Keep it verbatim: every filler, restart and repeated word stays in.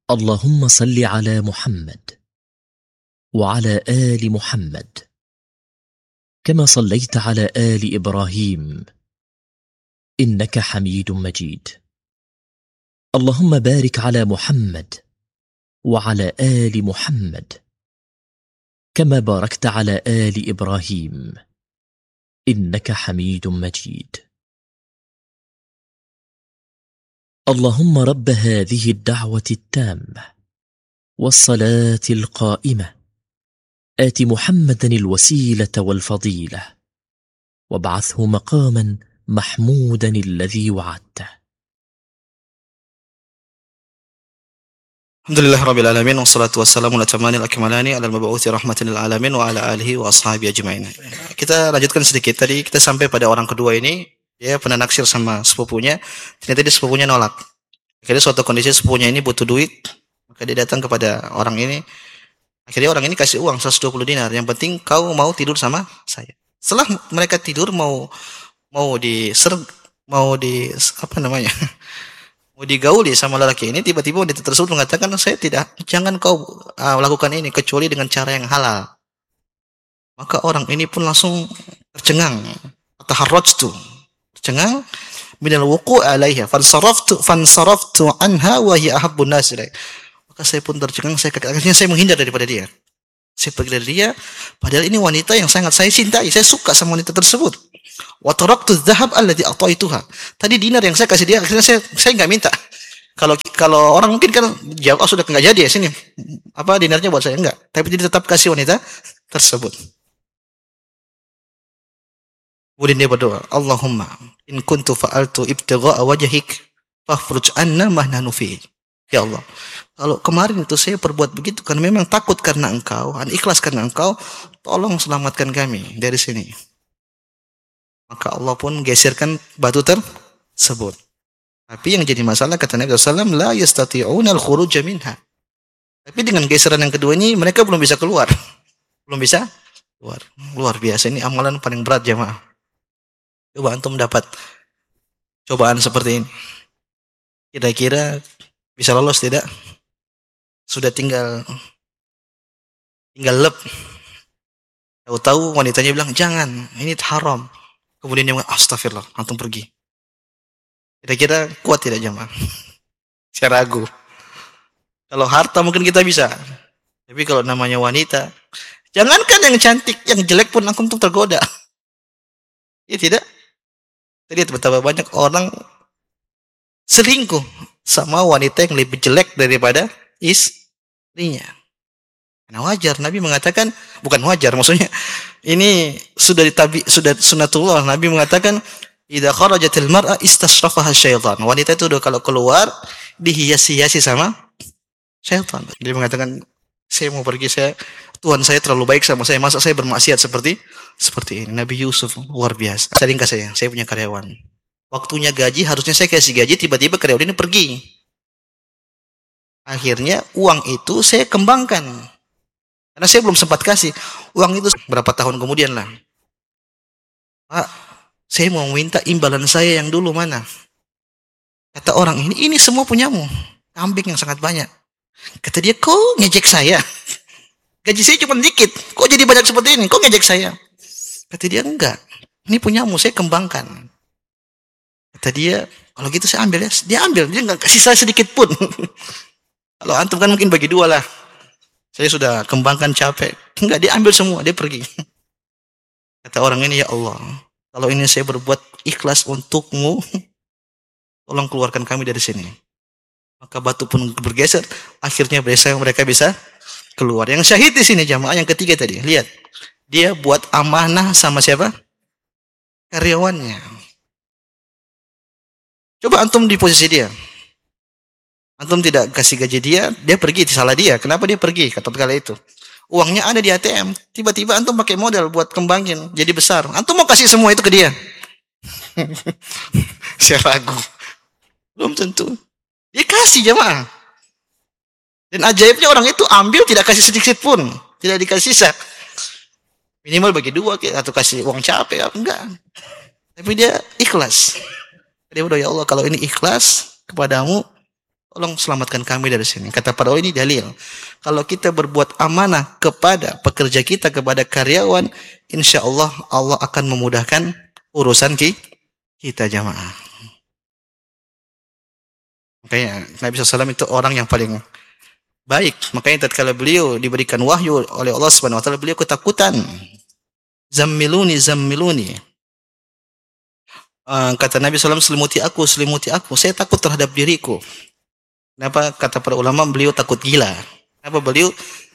اللهم صل على محمد وعلى آل محمد كما صليت على آل إبراهيم إنك حميد مجيد. اللهم بارك على محمد وعلى آل محمد كما باركت على آل إبراهيم إنك حميد مجيد. اللهم رب هذه الدعوة التامة والصلاة القائمة آت محمدا الوسيلة والفضيلة وابعثه مقاما محمودا الذي وعدته. Alhamdulillah Rabbil Alamin wassalatu wassalamu ala tamanil akmalani ala al-mabu'uthi rahmatin lil alamin wa ala alihi wa ashabihi ajma'in. Kita lanjutkan sedikit. Tadi kita sampai pada orang kedua ini, dia pernah naksir sama sepupunya, ternyata dia sepupunya nolak. Akhirnya suatu kondisi sepupunya ini butuh duit, maka dia datang kepada orang ini. Akhirnya orang ini kasih uang seratus dua puluh dinar, yang penting kau mau tidur sama saya. Setelah mereka tidur mau mau diser mau di apa namanya? mau digauli sama lelaki ini, tiba-tiba wanita tersebut mengatakan, saya tidak, jangan kau uh, lakukan ini kecuali dengan cara yang halal. Maka orang ini pun langsung tercengang, taharrajtu, tercengang, minal wuqu' alaiha fansaraftu fansaraftu anha wa hiya ahabbun nas ilaih. Maka saya pun tercengang, saya akhirnya saya menghindar daripada dia. Saya pergi dari dia, padahal ini wanita yang sangat saya cintai, saya suka sama wanita tersebut. Wa taraktu adh-dhahab alladhi a'taytuha. Tadi dinar yang saya kasih dia, akhirnya saya saya enggak minta. Kalau kalau orang mungkin kan jawab, oh sudah enggak jadi ya sini. Apa dinarnya buat saya, enggak. Tapi dia tetap kasih wanita tersebut. Kemudian dia berdoa, Allahumma in kuntu fa'altu ibtigha'a wajhik fafruj anna ma nahnu fihi. Ya Allah, kalau kemarin itu saya perbuat begitu karena memang takut karena Engkau, ikhlas karena Engkau, tolong selamatkan kami dari sini. Maka Allah pun geserkan batu tersebut. Tapi yang jadi masalah kata Nabi sallallahu alaihi wasallam, la yastati'una al-khuruj minha. Tapi dengan geseran yang kedua ini mereka belum bisa keluar. Belum bisa keluar. Luar biasa, ini amalan paling berat jemaah. Coba antum dapat cobaan seperti ini. Kira-kira bisa lolos tidak? Sudah tinggal tinggal lep. Tahu-tahu wanitanya bilang, jangan, ini haram. Kemudian dia bilang, astagfirullah, antum pergi. Kira-kira kuat tidak jemaah? Saya ragu. Kalau harta mungkin kita bisa. Tapi kalau namanya wanita, jangankan yang cantik, yang jelek pun antum tuh tergoda. Ya tidak? Tadi betapa banyak orang selingkuh sama wanita yang lebih jelek daripada istrinya. Karena wajar, Nabi mengatakan, bukan wajar, maksudnya ini sudah ditabi, sudah sunatullah. Nabi mengatakan, idza kharajatil mar'a istashrafaha syaitan. Wanita itu udah kalau keluar dihiasi-hiasi sama syaitan. Dia mengatakan, saya mau pergi, saya Tuhan saya terlalu baik sama saya, masa saya bermaksiat seperti seperti ini. Nabi Yusuf luar biasa. Sering ke saya, saya punya karyawan. Waktunya gaji, harusnya saya kasih gaji, tiba-tiba karyawan ini pergi. Akhirnya uang itu saya kembangkan. Karena saya belum sempat kasih. Uang itu berapa tahun kemudian lah. Pak, saya mau minta imbalan saya yang dulu mana? Kata orang ini, ini semua punyamu. Kambing yang sangat banyak. Kata dia, kok ngejek saya? Gaji saya cuma dikit. Kok jadi banyak seperti ini? Kok ngejek saya? Kata dia, enggak. Ini punyamu, saya kembangkan. Kata dia, kalau gitu saya ambil ya. Dia ambil, dia enggak kasih saya sedikit pun. Kalau antum kan mungkin bagi dua lah. Saya sudah kembangkan capek. Enggak, dia ambil semua, dia pergi. Kata orang ini, ya Allah, kalau ini saya berbuat ikhlas untukmu, tolong keluarkan kami dari sini. Maka batu pun bergeser, akhirnya mereka bisa keluar. Yang syahid di sini jamaah yang ketiga tadi, lihat. Dia buat amanah sama siapa? Karyawannya. Coba antum di posisi dia. Antum tidak kasih gaji dia, dia pergi, salah dia. Kenapa dia pergi? Kata kala itu. Uangnya ada di A T M. Tiba-tiba antum pakai modal buat kembangin, jadi besar. Antum mau kasih semua itu ke dia? Saya ragu. Belum tentu. Dia kasih jemaah. Dan ajaibnya orang itu ambil tidak kasih sedikit pun. Tidak dikasih sisa. Minimal bagi dua atau kasih uang capek. Enggak. Tapi dia ikhlas. Dia berdoa, ya Allah, kalau ini ikhlas kepadamu, tolong selamatkan kami dari sini. Kata para ulama, ini dalil. Kalau kita berbuat amanah kepada pekerja kita, kepada karyawan, insya Allah Allah akan memudahkan urusan kita jamaah. Makanya Nabi shallallahu alaihi wasallam itu orang yang paling baik. Makanya tatkala beliau diberikan wahyu oleh Allah Subhanahu wa taala, beliau ketakutan. Zammiluni, zammiluni. Uh, kata Nabi shallallahu alaihi wasallam, selimuti aku, selimuti aku. Saya takut terhadap diriku. Kenapa? Kata para ulama, beliau takut gila. Kenapa? Beliau